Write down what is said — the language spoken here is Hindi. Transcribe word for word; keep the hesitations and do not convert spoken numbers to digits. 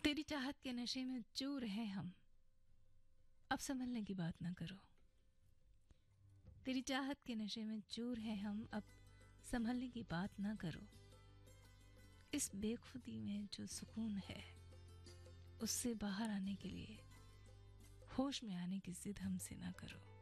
तेरी चाहत के नशे में चूर हैं हम, अब संभलने की बात ना करो। तेरी चाहत के नशे में चूर हैं हम, अब संभलने की बात ना करो। इस बेखुदी में जो सुकून है, उससे बाहर आने के लिए होश में आने की जिद हमसे ना करो।